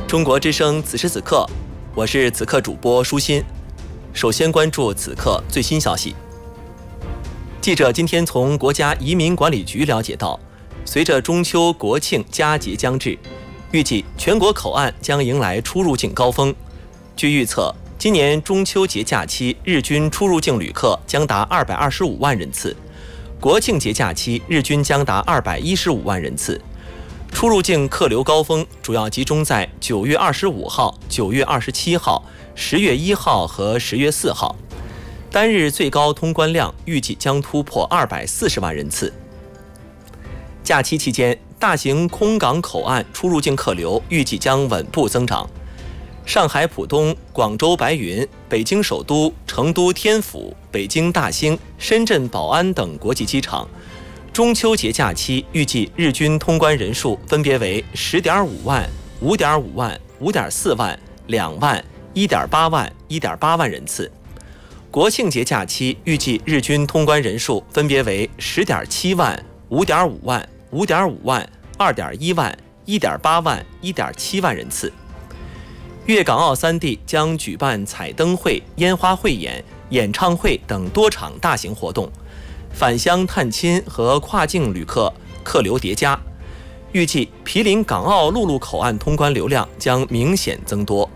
中国之声此时此刻，我是此刻主播舒心。首先关注此刻最新消息。记者今天从国家移民管理局了解到，随着中秋国庆佳节将至，预计全国口岸将迎来出入境高峰。据预测，今年中秋节假期日均出入境旅客将达225万人次，国庆节假期日均将达215万人次。出入境客流高峰主要集中在9月25号、9月27号、10月1号和10月4号，单日最高通关量预计将突破240万人次。假期期间，大型空港口岸出入境客流预计将稳步增长。上海浦东、广州白云、北京首都、成都天府、北京大兴、深圳宝安等国际机场中秋节假期预计日均通关人数分别为10.5万、5.5万、5.4万、2万、1.8万、1.8万人次。国庆节假期预计日均通关人数分别为10.7万、5.5万、5.5万、2.1万、1.8万、1.7万人次。粤港澳三地将举办彩灯会、烟花汇演、演唱会等多场大型活动，返乡探亲和跨境旅客客流叠加，预计毗邻港澳陆路口岸通关流量将明显增多。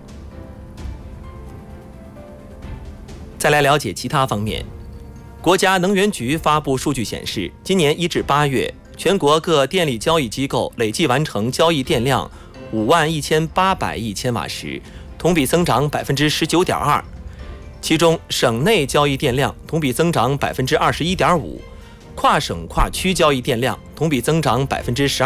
再来了解其他方面，国家能源局发布数据显示，今年1至8月，全国各电力交易机构累计完成交易电量51800亿千瓦时，同比增长 19.2%。其中，省内交易电量同比增长 21.5%， 跨省跨区交易电量同比增长 12%